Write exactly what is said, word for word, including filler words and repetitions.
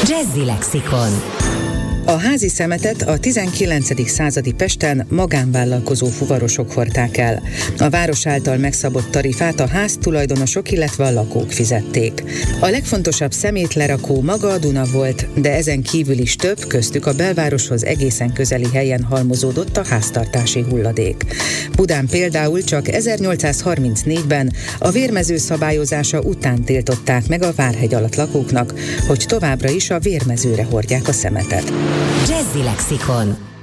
Jazzy Lexikon. A házi szemetet a tizenkilencedik századi Pesten magánvállalkozó fuvarosok hordták el. A város által megszabott tarifát a háztulajdonosok, illetve a lakók fizették. A legfontosabb szemétlerakó maga a Duna volt, de ezen kívül is több, köztük a belvároshoz egészen közeli helyen halmozódott a háztartási hulladék. Budán például csak ezernyolcszázharmincnégyben a vérmező szabályozása után tiltották meg a Várhegy alatt lakóknak, hogy továbbra is a vérmezőre hordják a szemetet. Jazzy Lexikon.